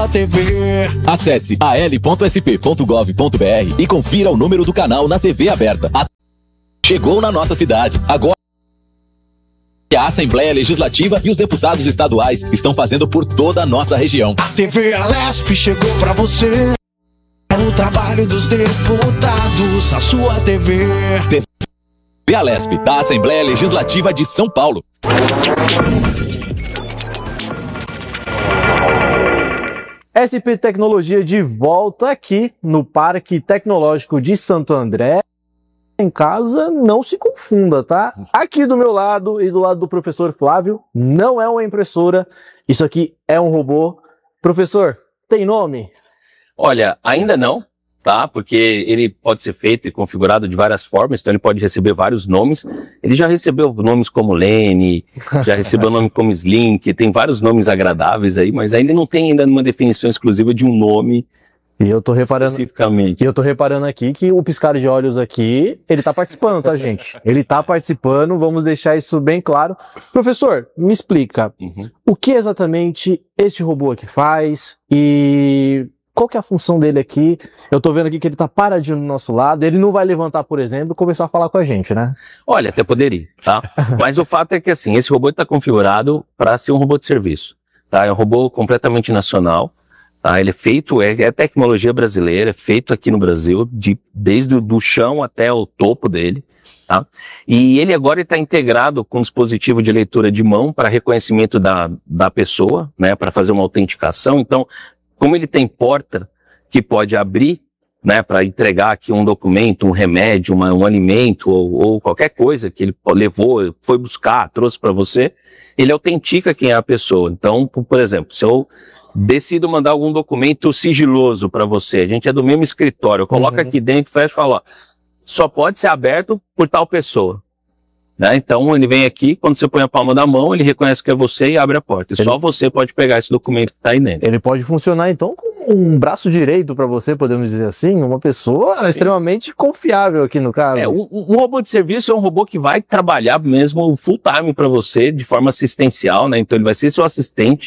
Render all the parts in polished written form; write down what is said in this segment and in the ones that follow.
sua TV. Acesse al.sp.gov.br e confira o número do canal na TV aberta. Chegou na nossa cidade. Agora a Assembleia Legislativa e os deputados estaduais estão fazendo por toda a nossa região. A TV Alesp chegou pra você. O trabalho dos deputados, a sua TV. TV Alesp, da Assembleia Legislativa de São Paulo. SP Tecnologia de volta aqui no Parque Tecnológico de Santo André. Em casa, não se confunda, tá? Aqui do meu lado e do lado do professor Flávio, não é uma impressora, isso aqui é um robô. Professor, tem nome? Olha, ainda não, tá? Porque ele pode ser feito e configurado de várias formas, então ele pode receber vários nomes. Ele já recebeu nomes como Lene, já recebeu nome como Slink, tem vários nomes agradáveis aí, mas ainda não tem uma definição exclusiva de um nome. E eu tô reparando, especificamente. E eu tô reparando aqui que o piscar de olhos aqui, ele tá participando, tá, gente? Ele tá participando, vamos deixar isso bem claro. Professor, me explica, o que exatamente este robô aqui faz e qual que é a função dele aqui? Eu tô vendo aqui que ele tá paradinho do nosso lado, ele não vai levantar, por exemplo, e começar a falar com a gente, né? Olha, até poderia, tá? Mas o fato é que, assim, esse robô está configurado para ser um robô de serviço, tá? É um robô completamente nacional. Tá, ele é feito, é tecnologia brasileira, é feito aqui no Brasil, desde o chão até o topo dele. Tá? E ele agora está integrado com um dispositivo de leitura de mão para reconhecimento da pessoa, né, para fazer uma autenticação. Então, como ele tem porta que pode abrir, né, para entregar aqui um documento, um remédio, um alimento ou qualquer coisa que ele levou, foi buscar, trouxe para você, ele autentica quem é a pessoa. Então, por exemplo, se eu decido mandar algum documento sigiloso para você, a gente é do mesmo escritório, coloca aqui dentro, fecha e fala, ó, só pode ser aberto por tal pessoa. Né? Então ele vem aqui, quando você põe a palma da mão, ele reconhece que é você e abre a porta. E só você pode pegar esse documento que está aí dentro. Ele pode funcionar então como um braço direito para você, podemos dizer assim, uma pessoa extremamente confiável aqui no caso. Um robô de serviço é um robô que vai trabalhar mesmo full time para você, de forma assistencial, né? Então ele vai ser seu assistente.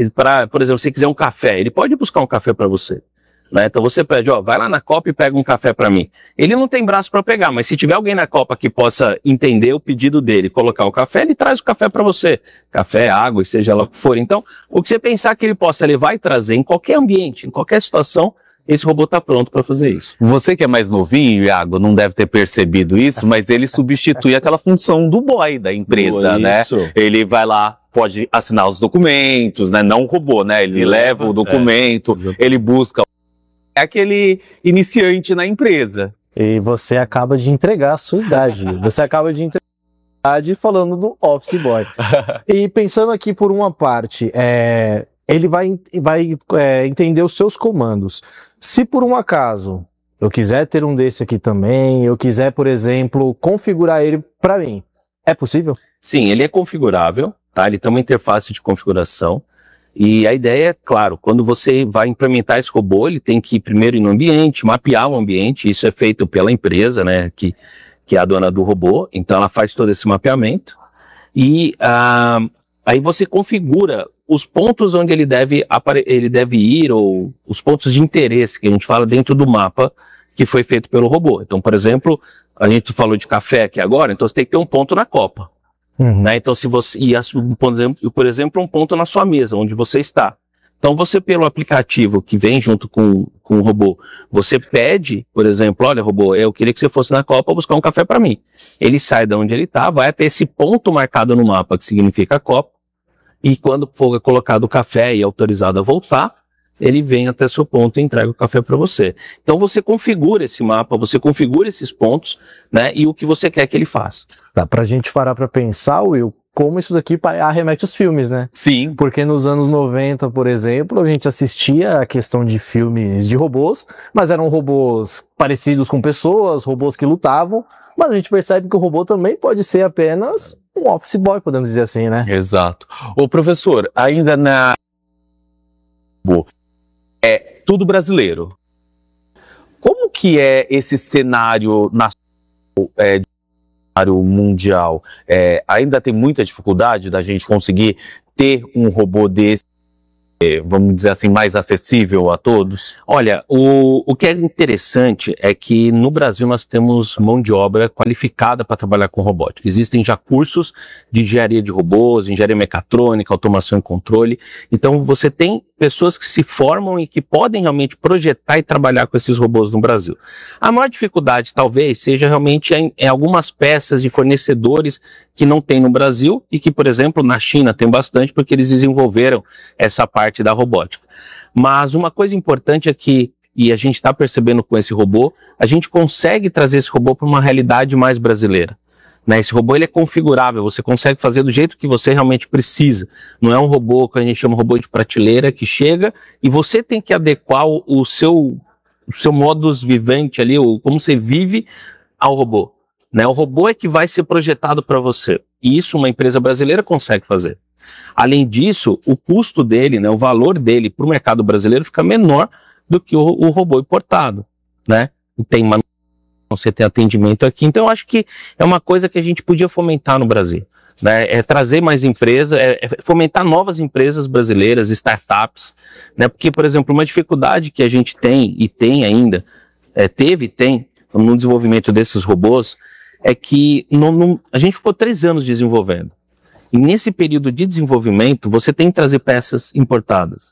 Por exemplo, se você quiser um café, ele pode buscar um café para você. Né? Então você pede, ó, vai lá na Copa e pega um café para mim. Ele não tem braço para pegar, mas se tiver alguém na Copa que possa entender o pedido dele, colocar o café, ele traz o café para você. Café, água, seja lá o que for. Então, o que você pensar que ele possa levar e trazer em qualquer ambiente, em qualquer situação, esse robô está pronto para fazer isso. Você que é mais novinho, Iago, não deve ter percebido isso, mas ele substitui aquela função do boy da empresa, né? Ele vai lá, pode assinar os documentos, né? Não o robô, né? Ele leva o documento, ele busca. É aquele iniciante na empresa. E você acaba de entregar a sua idade. Você acaba de entregar a idade falando do Office Boy. E pensando aqui por uma parte, ele vai entender os seus comandos. Se por um acaso eu quiser ter um desse aqui também, eu quiser, por exemplo, configurar ele para mim, é possível? Sim, ele é configurável, tá? Ele tem uma interface de configuração. E a ideia é, claro, quando você vai implementar esse robô, ele tem que ir primeiro ir no ambiente, mapear o ambiente, isso é feito pela empresa, né, que é a dona do robô, então ela faz todo esse mapeamento, e aí você configura os pontos onde ele deve ir, ou os pontos de interesse que a gente fala dentro do mapa que foi feito pelo robô. Então, por exemplo, a gente falou de café aqui agora, então você tem que ter um ponto na copa. Né? Então, se você, por exemplo, um ponto na sua mesa, onde você está. Então, você, pelo aplicativo que vem junto com o robô, você pede, por exemplo, olha, robô, eu queria que você fosse na Copa buscar um café para mim. Ele sai de onde ele está, vai até esse ponto marcado no mapa, que significa a Copa, e quando for colocado o café e autorizado a voltar, ele vem até seu ponto e entrega o café para você. Então você configura esse mapa, você configura esses pontos, né, e o que você quer que ele faça. Dá pra gente parar pra pensar, Will, como isso daqui arremete aos filmes, né? Sim. Porque nos anos 90, por exemplo, a gente assistia a questão de filmes de robôs, mas eram robôs parecidos com pessoas, robôs que lutavam, mas a gente percebe que o robô também pode ser apenas um office boy, podemos dizer assim, né? Exato. Ô professor, ainda é tudo brasileiro. Como que é esse cenário cenário mundial? Ainda tem muita dificuldade da gente conseguir ter um robô desse vamos dizer assim, mais acessível a todos? Olha, o que é interessante é que no Brasil nós temos mão de obra qualificada para trabalhar com robótica. Existem já cursos de engenharia de robôs, engenharia mecatrônica, automação e controle. Então você tem pessoas que se formam e que podem realmente projetar e trabalhar com esses robôs no Brasil. A maior dificuldade talvez seja realmente em algumas peças de fornecedores que não tem no Brasil e que, por exemplo, na China tem bastante porque eles desenvolveram essa parte da robótica. Mas uma coisa importante é que, e a gente está percebendo com esse robô, a gente consegue trazer esse robô para uma realidade mais brasileira. Né? Esse robô ele é configurável, você consegue fazer do jeito que você realmente precisa. Não é um robô que a gente chama de robô de prateleira que chega e você tem que adequar o seu modus vivente ali, como você vive ao robô. Né? O robô é que vai ser projetado para você. E isso uma empresa brasileira consegue fazer. Além disso, o custo dele, né, o valor dele para o mercado brasileiro fica menor do que o robô importado. Né? E tem você tem atendimento aqui. Então, eu acho que é uma coisa que a gente podia fomentar no Brasil. Né? É trazer mais empresas, é fomentar novas empresas brasileiras, startups. Né? Porque, por exemplo, uma dificuldade que a gente tem, e tem ainda, tem, no desenvolvimento desses robôs, é que a gente ficou 3 anos desenvolvendo. E nesse período de desenvolvimento, você tem que trazer peças importadas.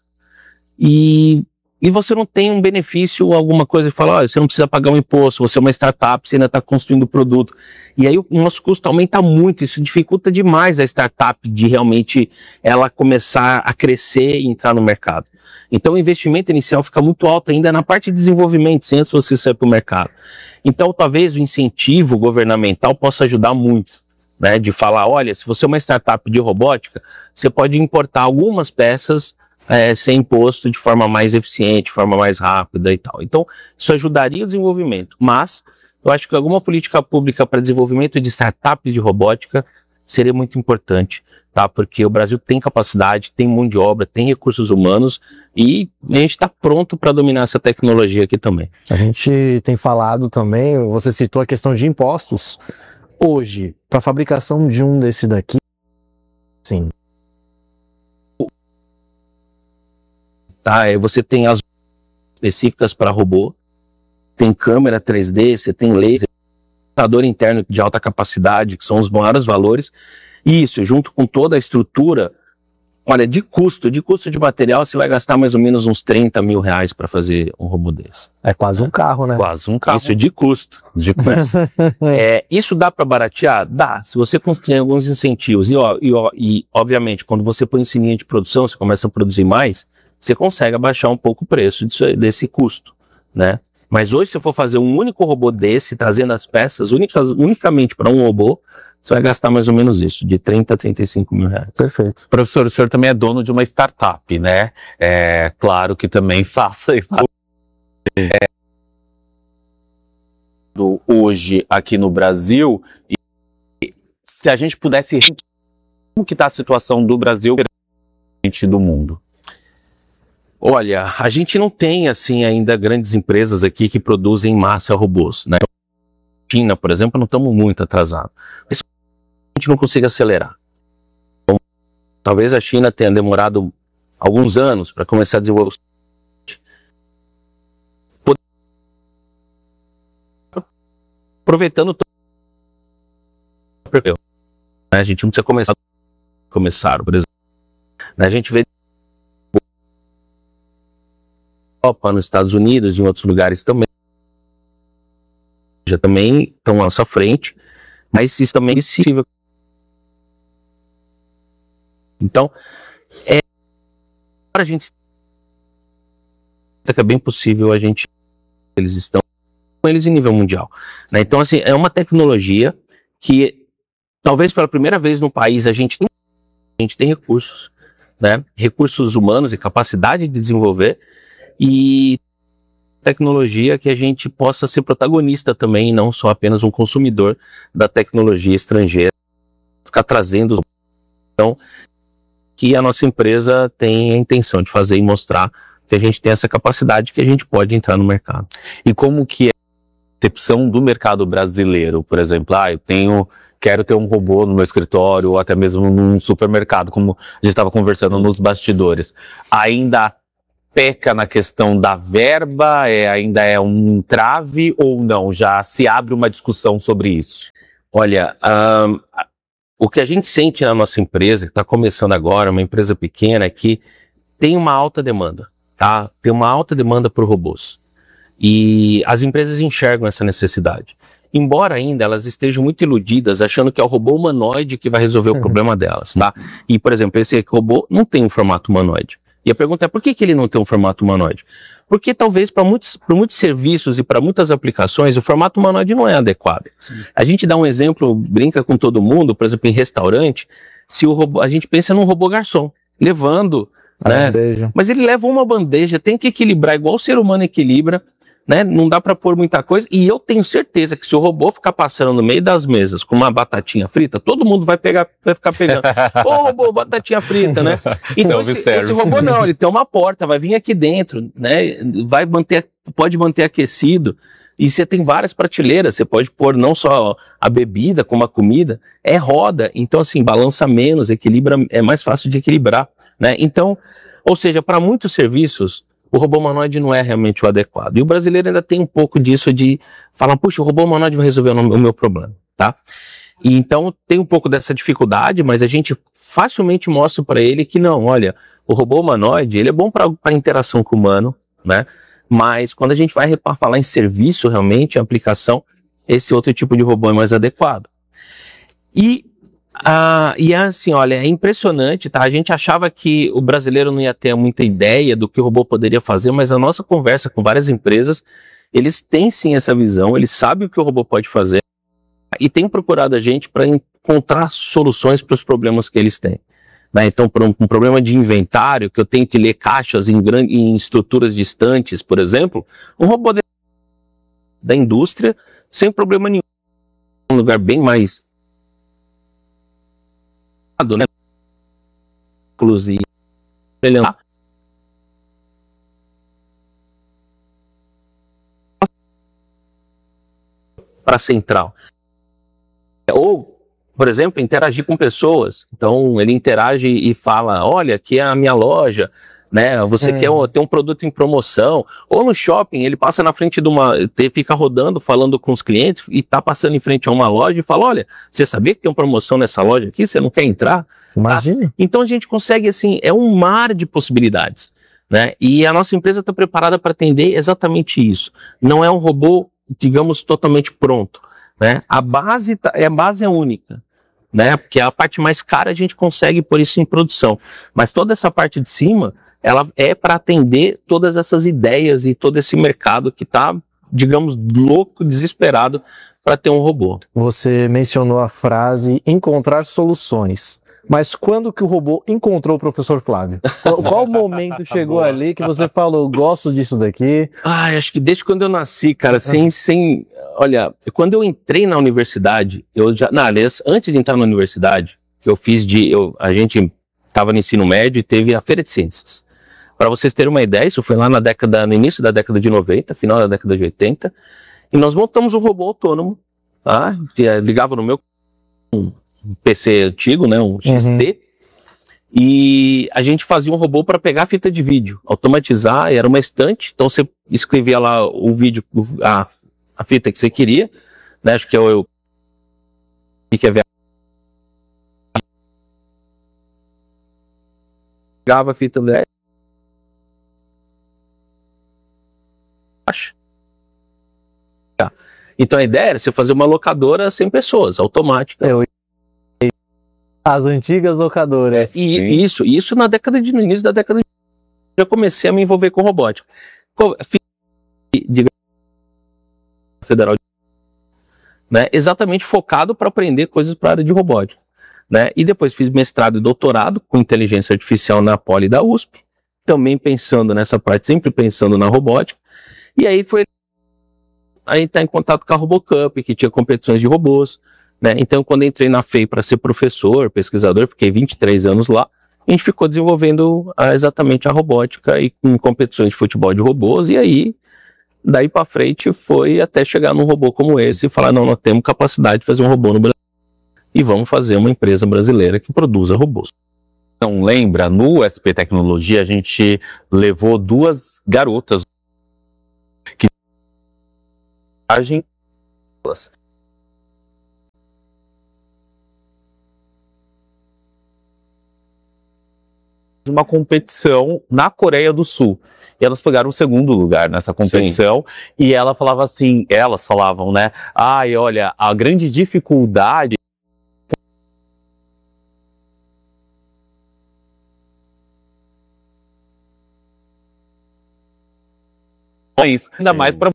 E você não tem um benefício, alguma coisa, e fala, olha, você não precisa pagar um imposto, você é uma startup, você ainda está construindo o produto. E aí o nosso custo aumenta muito, isso dificulta demais a startup de realmente ela começar a crescer e entrar no mercado. Então o investimento inicial fica muito alto ainda na parte de desenvolvimento, sem antes você sair para o mercado. Então talvez o incentivo governamental possa ajudar muito. Né, de falar, olha, se você é uma startup de robótica, você pode importar algumas peças sem imposto de forma mais eficiente, de forma mais rápida e tal. Então, isso ajudaria o desenvolvimento. Mas, eu acho que alguma política pública para desenvolvimento de startups de robótica seria muito importante, tá? Porque o Brasil tem capacidade, tem mão de obra, tem recursos humanos e a gente está pronto para dominar essa tecnologia aqui também. A gente tem falado também, você citou a questão de impostos. Hoje, para a fabricação de um desse daqui, sim. Tá, você tem as específicas para robô, tem câmera 3D, você tem laser, computador interno de alta capacidade, que são os maiores valores, e isso, junto com toda a estrutura, olha, de custo de material, você vai gastar mais ou menos uns 30 mil reais para fazer um robô desse. É quase um carro, né? Quase um carro. Isso de custo. Isso dá para baratear? Dá. Se você conseguir alguns incentivos. E, obviamente, quando você põe esse linha de produção, você começa a produzir mais, você consegue abaixar um pouco o preço desse custo. Né? Mas hoje, se eu for fazer um único robô desse, trazendo as peças unicamente para um robô, você vai gastar mais ou menos isso, de 30 a 35 mil reais. Perfeito. Professor, o senhor também é dono de uma startup, né? É claro que também faça hoje aqui no Brasil. E se a gente pudesse, como que está a situação do Brasil do mundo? Olha, a gente não tem assim ainda grandes empresas aqui que produzem em massa robôs, né? China, por exemplo, não estamos muito atrasados. A gente não consiga acelerar. Então, talvez a China tenha demorado alguns anos para começar a desenvolver. Aproveitando todo a gente não precisa começar, por exemplo. A gente vê na Europa, nos Estados Unidos e em outros lugares também. Já também estão à nossa frente, mas isso também é possível. Então, a gente que é bem possível eles estão com eles em nível mundial. Né? Então, assim, é uma tecnologia que talvez pela primeira vez no país a gente tem recursos, né? Recursos humanos e capacidade de desenvolver e tecnologia que a gente possa ser protagonista também, não só apenas um consumidor da tecnologia estrangeira, ficar trazendo. Então, que a nossa empresa tem a intenção de fazer e mostrar que a gente tem essa capacidade, que a gente pode entrar no mercado. E como que é a percepção do mercado brasileiro? Por exemplo, eu quero ter um robô no meu escritório ou até mesmo num supermercado, como a gente estava conversando nos bastidores, ainda peca na questão da verba, ainda é um entrave ou não? Já se abre uma discussão sobre isso? Olha, o que a gente sente na nossa empresa, que está começando agora, uma empresa pequena, é que tem uma alta demanda, tá? Tem uma alta demanda por robôs. E as empresas enxergam essa necessidade. Embora ainda elas estejam muito iludidas, achando que é o robô humanoide que vai resolver o problema delas, tá? E, por exemplo, esse robô não tem um formato humanoide. E a pergunta é, por que ele não tem um formato humanoide? Porque talvez para muitos serviços e para muitas aplicações o formato humanoide não é adequado. Sim. A gente dá um exemplo, brinca com todo mundo, por exemplo, em restaurante, se o robô, a gente pensa num robô garçom, levando, né? Bandeja. Mas ele leva uma bandeja, tem que equilibrar igual o ser humano equilibra, né? Não dá para pôr muita coisa, e eu tenho certeza que se o robô ficar passando no meio das mesas com uma batatinha frita, todo mundo vai ficar pegando. Ô robô, batatinha frita, né? Então esse robô não, ele tem uma porta, vai vir aqui dentro, né? Pode manter aquecido, e você tem várias prateleiras, você pode pôr não só a bebida como a comida, roda, então assim, balança menos, equilibra, é mais fácil de equilibrar, né? Então, ou seja, para muitos serviços, o robô humanoide não é realmente o adequado. E o brasileiro ainda tem um pouco disso de falar, puxa, o robô humanoide vai resolver o meu problema, tá? E então tem um pouco dessa dificuldade, mas a gente facilmente mostra para ele que não, olha, o robô humanoide, ele é bom para interação com o humano, né? Mas quando a gente vai falar em serviço realmente, a aplicação, esse outro tipo de robô é mais adequado. E assim, olha, é impressionante, tá? A gente achava que o brasileiro não ia ter muita ideia do que o robô poderia fazer, mas a nossa conversa com várias empresas, eles têm sim essa visão, eles sabem o que o robô pode fazer e têm procurado a gente para encontrar soluções para os problemas que eles têm. Né? Então, para um problema de inventário, que eu tenho que ler caixas em estruturas distantes, por exemplo, um robô da indústria, sem problema nenhum, um lugar bem mais né? Inclusive, para a central. Ou, por exemplo, interagir com pessoas. Então, ele interage e fala, olha, aqui é a minha loja, né? Você quer ter um produto em promoção. Ou no shopping, ele passa na frente de fica rodando, falando com os clientes, e tá passando em frente a uma loja e fala, olha, você sabia que tem uma promoção nessa loja aqui? Você não quer entrar? Imagine. Tá? Então a gente consegue, assim, é um mar de possibilidades, né? E a nossa empresa está preparada para atender exatamente isso. Não é um robô, digamos, totalmente pronto, né? A base é única, né? Porque a parte mais cara a gente consegue pôr isso em produção. Mas toda essa parte de cima, ela é para atender todas essas ideias e todo esse mercado que está, digamos, louco, desesperado para ter um robô. Você mencionou a frase encontrar soluções. Mas quando que o robô encontrou o professor Flávio? Qual momento chegou ali que você falou, gosto disso daqui? Acho que desde quando eu nasci, cara, olha, quando eu entrei na universidade, aliás, antes de entrar na universidade, que eu fiz a gente estava no ensino médio e teve a Feira de Ciências. Para vocês terem uma ideia, isso foi lá no início da década de 90, final da década de 80, e nós montamos um robô autônomo, tá? Ligava no meu PC antigo, né, um XT, e a gente fazia um robô para pegar a fita de vídeo, automatizar, era uma estante, então você escrevia lá o vídeo, a fita que você queria, né, acho que que é pegava a fita então a ideia era você fazer uma locadora sem pessoas, automática. As antigas locadoras. E isso no início da década de já comecei a me envolver com robótica. Federal, né, exatamente focado para aprender coisas para a área de robótica. Né? E depois fiz mestrado e doutorado com inteligência artificial na Poli da USP, também pensando nessa parte, sempre pensando na robótica. E aí tá em contato com a RoboCup, que tinha competições de robôs. Né? Então, quando entrei na FEI para ser professor, pesquisador, fiquei 23 anos lá, a gente ficou desenvolvendo exatamente a robótica e com competições de futebol de robôs, e aí, daí para frente, foi até chegar num robô como esse e falar, não, nós temos capacidade de fazer um robô no Brasil. e vamos fazer uma empresa brasileira que produza robôs. Não lembra, no SP Tecnologia a gente levou 2 garotas que uma competição na Coreia do Sul. E elas pegaram o 2º lugar nessa competição. Sim. E elas falavam, né? Ai, olha, a grande dificuldade é isso. Ainda mais para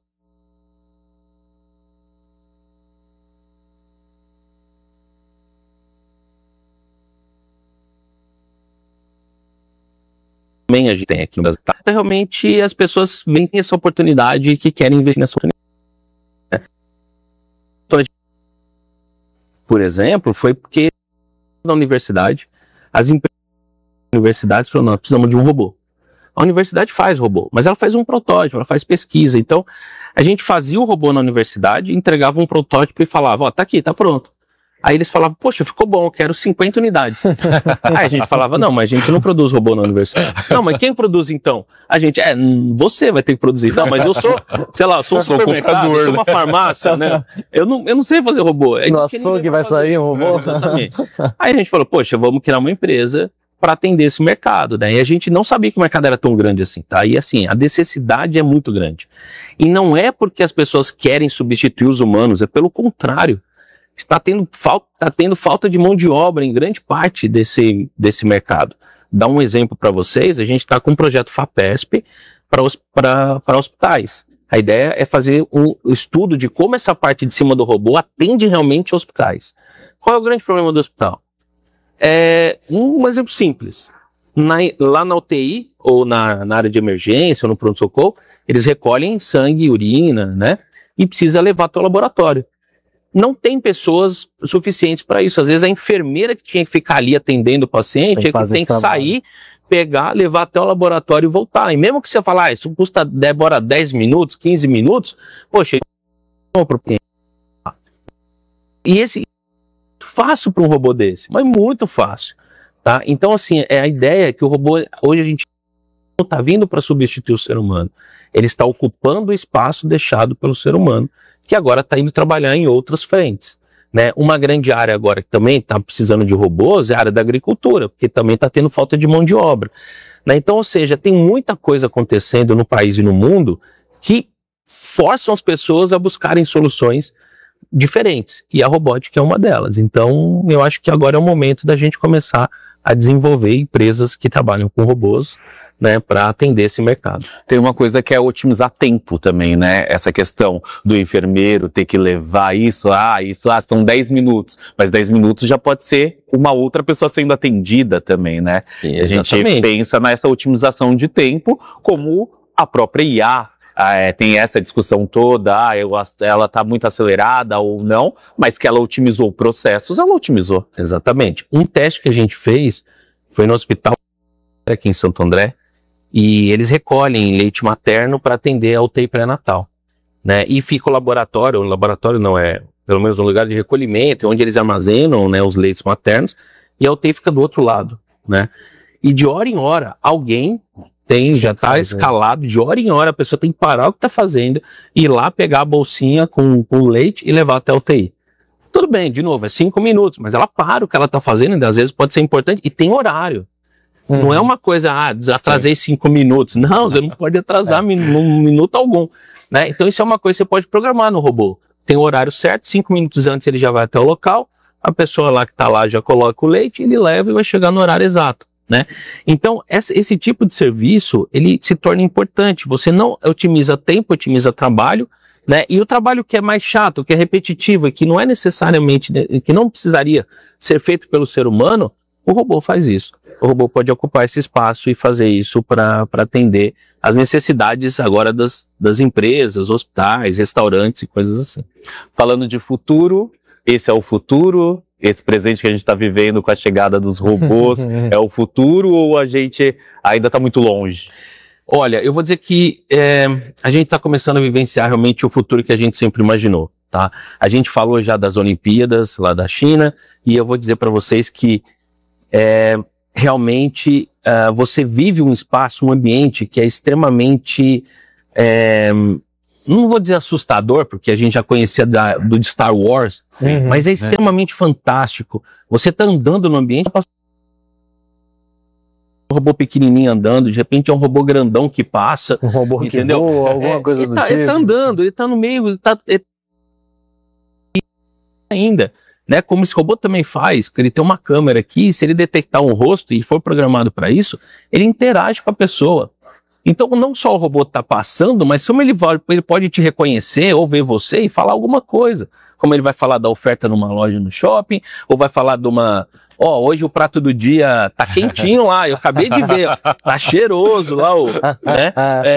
também a gente tem aqui no Brasil. Realmente as pessoas veem essa oportunidade e que querem investir nessa oportunidade. Por exemplo, foi porque na universidade, as universidades falaram, nós precisamos de um robô. A universidade faz robô, mas ela faz um protótipo, ela faz pesquisa. Então, a gente fazia o robô na universidade, entregava um protótipo e falava, ó, tá aqui, tá pronto. Aí eles falavam, poxa, ficou bom, eu quero 50 unidades. Aí a gente falava, não, mas a gente não produz robô na universidade. Não, mas quem produz então? A gente, você vai ter que produzir. Não, mas eu sou, sei lá, eu sou um supermercado, eu sou uma farmácia, né? Eu não sei fazer robô. No açougue vai sair um robô? Exatamente. Aí a gente falou, poxa, vamos criar uma empresa para atender esse mercado, né? E a gente não sabia que o mercado era tão grande assim, tá? E assim, a necessidade é muito grande. E não é porque as pessoas querem substituir os humanos, é pelo contrário. Está tendo falta de mão de obra em grande parte desse mercado. Dá um exemplo para vocês, a gente está com um projeto FAPESP para hospitais. A ideia é fazer um estudo de como essa parte de cima do robô atende realmente hospitais. Qual é o grande problema do hospital? Um exemplo simples. Lá na UTI, ou na área de emergência, ou no pronto-socorro, eles recolhem sangue e urina, né? E precisa levar até o laboratório. Não tem pessoas suficientes para isso. Às vezes a enfermeira que tinha que ficar ali atendendo o paciente tem que sair, pegar, levar até o laboratório e voltar. E mesmo que você falar, isso demora 10 minutos, 15 minutos, poxa, e esse fácil para um robô desse, mas muito fácil, tá? Então assim, a ideia é que o robô, hoje a gente não está vindo para substituir o ser humano, ele está ocupando o espaço deixado pelo ser humano, que agora está indo trabalhar em outras frentes, né? Uma grande área agora que também está precisando de robôs é a área da agricultura, porque também está tendo falta de mão de obra, né? Então, ou seja, tem muita coisa acontecendo no país e no mundo que forçam as pessoas a buscarem soluções diferentes, e a robótica é uma delas. Então, eu acho que agora é o momento da gente começar a desenvolver empresas que trabalham com robôs, né, para atender esse mercado. Tem uma coisa que é otimizar tempo também, né? Essa questão do enfermeiro ter que levar isso, são 10 minutos, mas 10 minutos já pode ser uma outra pessoa sendo atendida também, né? Sim, a gente pensa nessa otimização de tempo como a própria IA. Tem essa discussão toda, ela está muito acelerada ou não, mas que ela otimizou processos, ela otimizou. Exatamente. Um teste que a gente fez foi no hospital aqui em Santo André, e eles recolhem leite materno para atender a UTI pré-natal, né? E fica o laboratório não é, pelo menos um lugar de recolhimento, onde eles armazenam, né, os leites maternos, e a UTI fica do outro lado, né? E de hora em hora, alguém já está escalado, de hora em hora a pessoa tem que parar o que está fazendo, ir lá pegar a bolsinha com leite e levar até a UTI. Tudo bem, de novo, é 5 minutos, mas ela para o que ela está fazendo, e às vezes pode ser importante, e tem horário. Não é uma coisa, atrasei 5 minutos. Não, você não pode atrasar minuto algum, né? Então isso é uma coisa que você pode programar no robô. Tem o horário certo, 5 minutos antes ele já vai até o local, a pessoa lá que está lá já coloca o leite, ele leva e vai chegar no horário exato, né? Então esse tipo de serviço, ele se torna importante. Você não otimiza tempo, otimiza trabalho, né? E o trabalho que é mais chato, que é repetitivo e que não é necessariamente, que não precisaria ser feito pelo ser humano, o robô faz isso. O robô pode ocupar esse espaço e fazer isso para atender as necessidades agora das empresas, hospitais, restaurantes e coisas assim. Falando de futuro, esse é o futuro? Esse presente que a gente está vivendo com a chegada dos robôs é o futuro ou a gente ainda está muito longe? Olha, eu vou dizer que a gente está começando a vivenciar realmente o futuro que a gente sempre imaginou. tá? A gente falou já das Olimpíadas lá da China, e eu vou dizer para vocês que realmente você vive um espaço, um ambiente que é extremamente, não vou dizer assustador, porque a gente já conhecia do Star Wars, mas é extremamente fantástico. Você tá andando no ambiente, um robô pequenininho andando, de repente é um robô grandão que passa, um robô entendeu? Que voa, alguma coisa do tipo. Ele tá andando, ele tá no meio, ele tá ainda, né? Como esse robô também faz, ele tem uma câmera aqui, se ele detectar um rosto e for programado para isso, ele interage com a pessoa. Então não só o robô tá passando, mas como ele pode te reconhecer ou ver você e falar alguma coisa. Como ele vai falar da oferta numa loja no shopping, ou vai falar de uma... hoje o prato do dia tá quentinho lá, eu acabei de ver, tá cheiroso lá, né?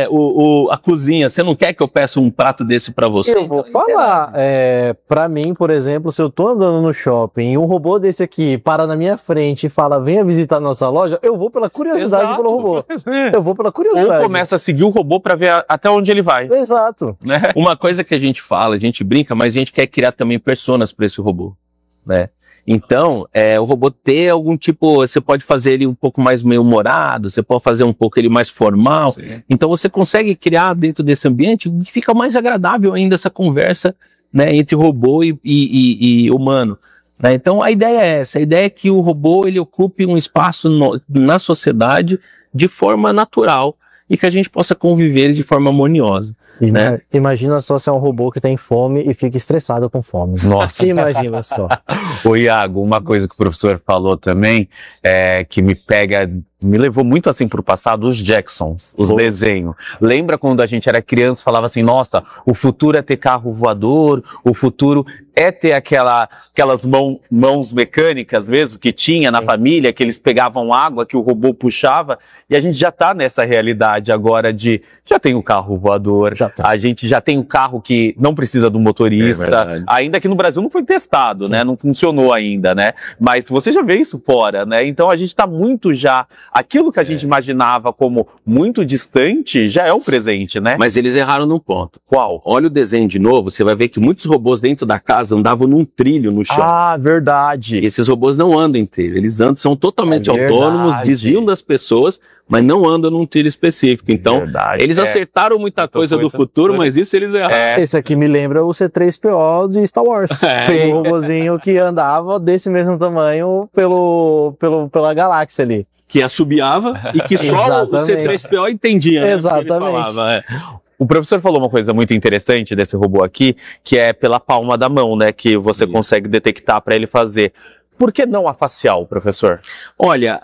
A cozinha. Você não quer que eu peça um prato desse pra você? Eu vou falar, pra mim, por exemplo, se eu tô andando no shopping e um robô desse aqui para na minha frente e fala, venha visitar nossa loja, eu vou pela curiosidade pelo robô. Eu vou pela curiosidade. Ou começa a seguir o robô pra ver até onde ele vai. Exato. Né? Uma coisa que a gente fala, a gente brinca, mas a gente quer criar também personas para esse robô, né? Então, o robô ter algum tipo, você pode fazer ele um pouco mais meio-humorado, você pode fazer um pouco ele mais formal. Sim. Então você consegue criar dentro desse ambiente que fica mais agradável ainda essa conversa, né, entre robô e humano. Né? Então a ideia é essa, a ideia é que o robô ele ocupe um espaço na sociedade de forma natural e que a gente possa conviver de forma harmoniosa. Né? Imagina só se é um robô que tem fome e fica estressado com fome. Nossa. Imagina só. Ô Iago, uma coisa que o professor falou também, que me levou muito assim pro passado, os Jacksons, os desenhos. Lembra quando a gente era criança, falava assim, nossa, o futuro é ter carro voador, o futuro é ter aquelas mãos mecânicas mesmo, que tinha na família, que eles pegavam água, que o robô puxava, e a gente já tá nessa realidade agora já tem o carro voador, a gente já tem um carro que não precisa do motorista, ainda que no Brasil não foi testado, né, não funcionou ainda, né, mas você já vê isso fora, né, então a gente está muito já, aquilo que a gente imaginava como muito distante, já é o presente, né. Mas eles erraram num ponto. Qual? Olha o desenho de novo, você vai ver que muitos robôs dentro da casa andavam num trilho no chão. Ah, verdade. Esses robôs não andam em trilho, eles são totalmente autônomos, desviam das pessoas, mas não andam num trilho específico. Então, eles acertaram muita coisa do futuro, mas isso eles erraram. Esse aqui me lembra o C-3PO de Star Wars. Tem um robozinho que andava desse mesmo tamanho pela galáxia ali. Que assobiava e que só o C-3PO entendia, né? Exatamente. O professor falou uma coisa muito interessante desse robô aqui, que é pela palma da mão, né? Que você consegue detectar para ele fazer. Por que não a facial, professor? Olha,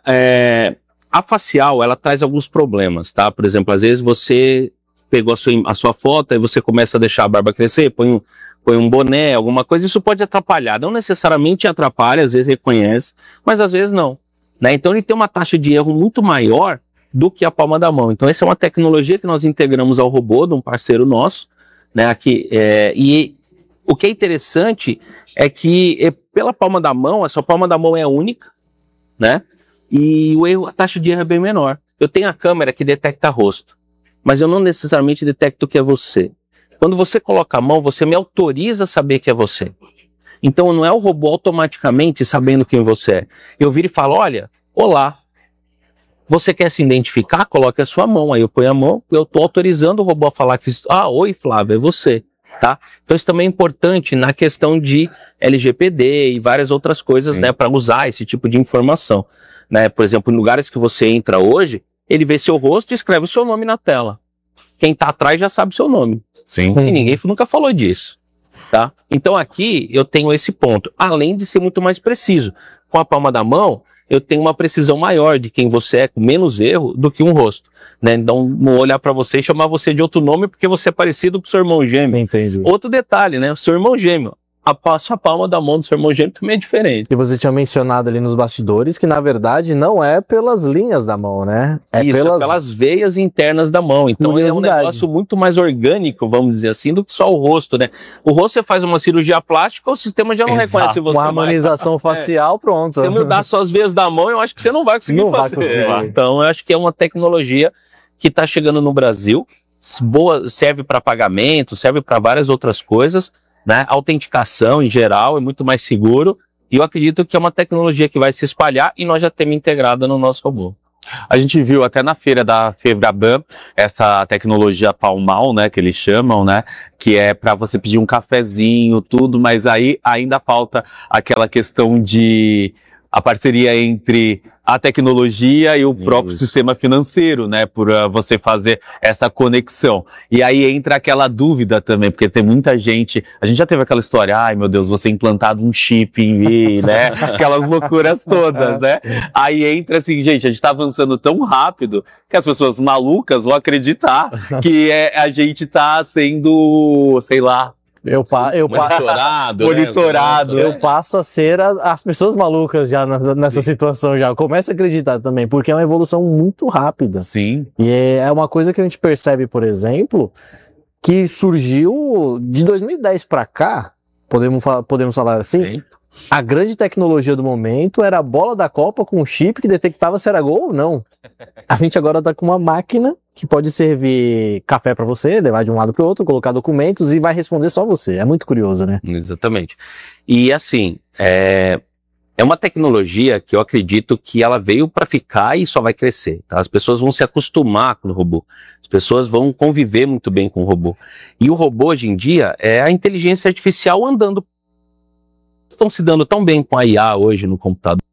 a facial, ela traz alguns problemas, tá? Por exemplo, às vezes você pegou a sua foto e você começa a deixar a barba crescer, põe um boné, alguma coisa, isso pode atrapalhar. Não necessariamente atrapalha, às vezes reconhece, mas às vezes não. Né? Então ele tem uma taxa de erro muito maior do que a palma da mão. Então essa é uma tecnologia que nós integramos ao robô de um parceiro nosso, né? Aqui, e o que é interessante é que pela palma da mão, a sua palma da mão é única, né? E a taxa de erro é bem menor. Eu tenho a câmera que detecta rosto, mas eu não necessariamente detecto que é você. Quando você coloca a mão, você me autoriza a saber que é você. Então não é o robô automaticamente sabendo quem você é. Eu viro e falo, olha, olá. Você quer se identificar? Coloque a sua mão. Aí eu ponho a mão, eu estou autorizando o robô a falar que, oi Flávio, é você. Tá? Então isso também é importante na questão de LGPD e várias outras coisas, né, para usar esse tipo de informação. Né? Por exemplo, em lugares que você entra hoje, ele vê seu rosto e escreve o seu nome na tela. Quem está atrás já sabe seu nome. Sim. E ninguém nunca falou disso. Tá? Então aqui eu tenho esse ponto, além de ser muito mais preciso. Com a palma da mão, eu tenho uma precisão maior de quem você é, com menos erro do que um rosto. Né? Então, não olhar para você e chamar você de outro nome porque você é parecido com o seu irmão gêmeo. Entendi. Outro detalhe, né? O seu irmão gêmeo. A sua palma da mão do seu irmão gêmeo também é diferente. E você tinha mencionado ali nos bastidores que, na verdade, não é pelas linhas da mão, né? É pelas veias internas da mão. Então é um negócio muito mais orgânico, vamos dizer assim, do que só o rosto, né? O rosto, você faz uma cirurgia plástica, o sistema já não reconhece você. Uma harmonização facial, pronto. Se mudar só as veias da mão, eu acho que você não vai conseguir fazer. Então, eu acho que é uma tecnologia que está chegando no Brasil, serve para pagamento, serve para várias outras coisas, né? A autenticação em geral é muito mais seguro, e eu acredito que é uma tecnologia que vai se espalhar e nós já temos integrada no nosso robô. A gente viu até na feira da Febraban essa tecnologia palmal, né, que eles chamam, né, que é para você pedir um cafezinho, tudo, mas aí ainda falta aquela questão de a parceria entre a tecnologia e o próprio sistema financeiro, né, por você fazer essa conexão. E aí entra aquela dúvida também, porque tem muita gente, a gente já teve aquela história, ai meu Deus, você implantado um chip em mim, né, aquelas loucuras todas, né. Aí entra assim, gente, a gente tá avançando tão rápido que as pessoas malucas vão acreditar que a gente tá sendo, sei lá, monitorado. Eu passo a ser as pessoas malucas já nessa situação já. Eu começo a acreditar também, porque é uma evolução muito rápida. Sim. E é uma coisa que a gente percebe, por exemplo, que surgiu de 2010 para cá, podemos falar assim. Sim. A grande tecnologia do momento era a bola da Copa com um chip que detectava se era gol ou não. A gente agora tá com uma máquina que pode servir café para você, levar de um lado para o outro, colocar documentos e vai responder só você. É muito curioso, né? Exatamente. E assim, é uma tecnologia que eu acredito que ela veio para ficar e só vai crescer. Tá? As pessoas vão se acostumar com o robô. As pessoas vão conviver muito bem com o robô. E o robô hoje em dia é a inteligência artificial andando. Estão se dando tão bem com a IA hoje no computador.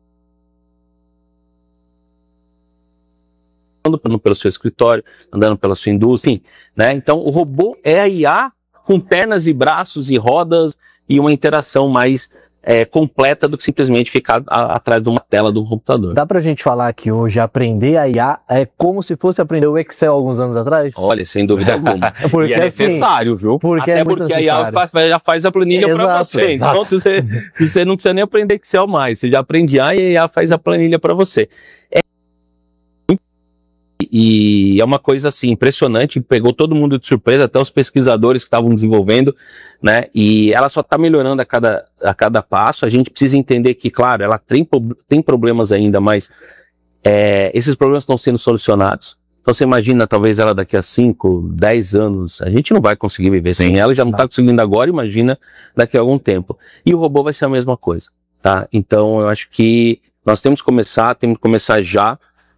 Andando pelo seu escritório, andando pela sua indústria, né? Então o robô é a IA com pernas e braços e rodas e uma interação mais completa do que simplesmente ficar atrás de uma tela do computador. Dá pra gente falar que hoje aprender a IA é como se fosse aprender o Excel alguns anos atrás? Olha, sem dúvida alguma. Porque e é necessário, viu? Até porque a IA já faz a planilha para você. Exato. Então você não precisa nem aprender Excel mais. Você já aprende IA e a IA faz a planilha para você. E é uma coisa assim impressionante, pegou todo mundo de surpresa, até os pesquisadores que estavam desenvolvendo, né? E ela só está melhorando a cada passo. A gente precisa entender que, claro, ela tem problemas ainda, mas esses problemas estão sendo solucionados. Então você imagina, talvez ela daqui a 5, 10 anos, a gente não vai conseguir viver sem ela, já não está conseguindo agora, imagina daqui a algum tempo. E o robô vai ser a mesma coisa, tá? Então eu acho que nós temos que começar já,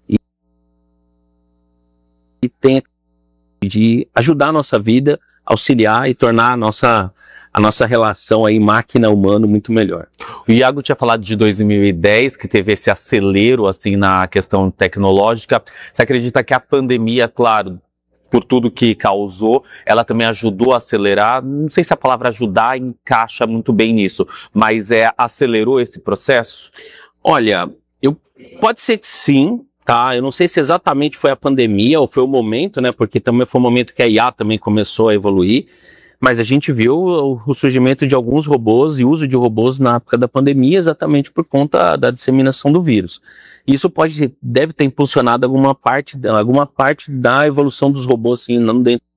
e tem de ajudar a nossa vida, auxiliar e tornar a nossa relação aí máquina-humano muito melhor. O Iago tinha falado de 2010, que teve esse acelero assim na questão tecnológica. Você acredita que a pandemia, claro, por tudo que causou, ela também ajudou a acelerar? Não sei se a palavra ajudar encaixa muito bem nisso, mas acelerou esse processo? Olha, pode ser que sim. Tá, eu não sei se exatamente foi a pandemia ou foi o momento, né? Porque também foi o momento que a IA também começou a evoluir, mas a gente viu o surgimento de alguns robôs e uso de robôs na época da pandemia exatamente por conta da disseminação do vírus. Isso deve ter impulsionado alguma parte da evolução dos robôs, assim, não dentro.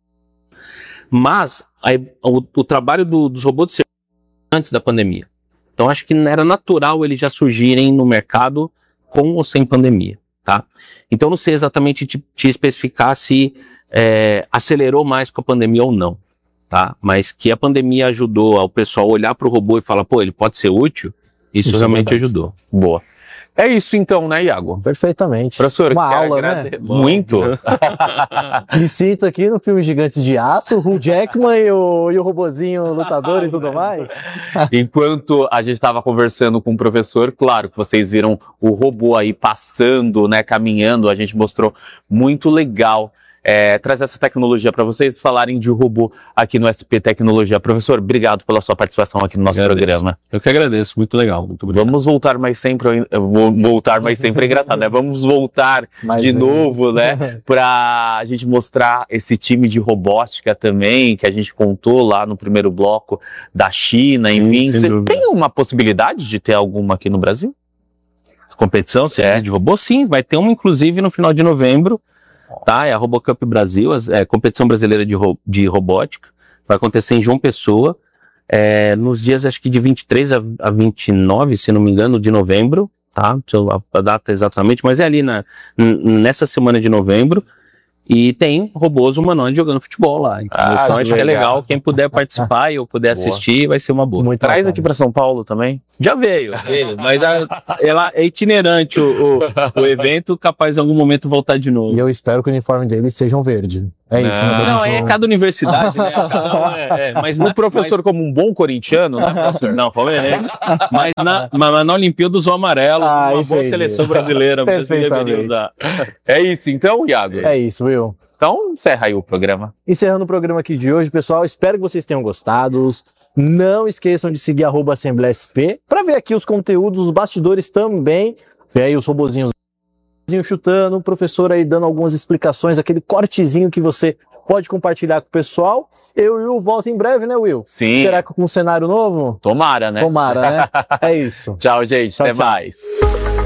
Mas o trabalho dos robôs antes da pandemia. Então acho que era natural eles já surgirem no mercado com ou sem pandemia. Tá? Então não sei exatamente te especificar se acelerou mais com a pandemia ou não, tá? Mas que a pandemia ajudou ao pessoal olhar para o robô e falar, pô, ele pode ser útil, isso realmente ajudou. Boa. É isso então, né, Iago? Perfeitamente. Professor, uma aula, né? Muito. Me sinto aqui no filme Gigantes de Aço, o Hugh Jackman e o robozinho lutador e tudo mais. Enquanto a gente estava conversando com o professor, claro que vocês viram o robô aí passando, né, caminhando, a gente mostrou muito legal. Trazer essa tecnologia para vocês falarem de robô aqui no SP Tecnologia. Professor, obrigado pela sua participação aqui no nosso programa. Eu que agradeço, muito legal, muito obrigado. Vamos voltar mais sempre, é engraçado, né? Vamos voltar de novo, né? Para a gente mostrar esse time de robótica também, que a gente contou lá no primeiro bloco da China, enfim. Você tem uma possibilidade de ter alguma aqui no Brasil? Competição de robô? Sim, vai ter uma inclusive no final de novembro. Tá, é a RoboCup Brasil, competição brasileira de robótica, vai acontecer em João Pessoa, nos dias acho que de 23 a 29, se não me engano, de novembro, tá, a data exatamente, mas é ali nessa semana de novembro, E tem robôs humanoides jogando futebol lá. Então acho que é legal. Quem puder participar e eu puder assistir, vai ser uma boa. Muito Traz aqui para São Paulo também. Já veio, mas ela é itinerante o evento, capaz em algum momento voltar de novo. E eu espero que o uniforme deles seja verde. É isso. Não, é cada universidade, né? Mas o professor, como um bom corintiano, né, professor? Não, Palmeirense. Mas na Olimpíada usou amarelo, uma boa seleção brasileira mesmo deveria usar. É isso então, Iago? É isso, Will. Então, encerra aí o programa. Encerrando o programa aqui de hoje, pessoal. Espero que vocês tenham gostado. Não esqueçam de seguir @AssembleiaSP para ver aqui os conteúdos, os bastidores também. Vê aí os robozinhos chutando, o professor aí dando algumas explicações, aquele cortezinho que você pode compartilhar com o pessoal. Eu e o Will volto em breve, né, Will? Sim. Será que com um cenário novo? Tomara, né? Tomara, né? É isso. Tchau, gente. Tchau, até mais.